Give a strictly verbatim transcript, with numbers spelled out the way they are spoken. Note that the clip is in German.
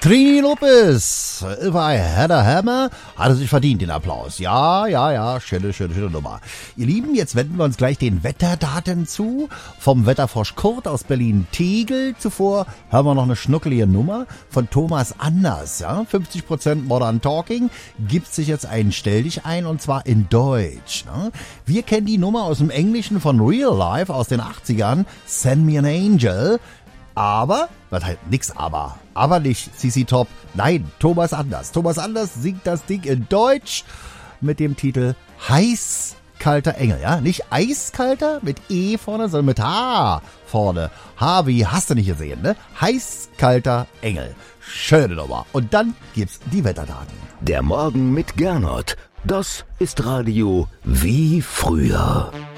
Trini Lopez, If I Had a Hammer, hat er sich verdient, den Applaus. Ja, ja, ja, schöne, schöne, schöne Nummer. Ihr Lieben, jetzt wenden wir uns gleich den Wetterdaten zu. Vom Wetterfrosch Kurt aus Berlin-Tegel. Zuvor hören wir noch eine schnuckelige Nummer von Thomas Anders. Ja? fünfzig Prozent Modern Talking, gibt sich jetzt einen Stell dich ein, und zwar in Deutsch. Ne? Wir kennen die Nummer aus dem Englischen von Real Life aus den achtzigern, Send Me an Angel. Aber, was halt nix aber, aber nicht C C Top, nein, Thomas Anders. Thomas Anders singt das Ding in Deutsch mit dem Titel Heißkalter Engel, ja, nicht Eiskalter mit E vorne, sondern mit H vorne. H wie hast du nicht gesehen, ne? Heißkalter Engel. Schöne Nummer. Und dann gibt's die Wetterdaten. Der Morgen mit Gernot. Das ist Radio wie früher.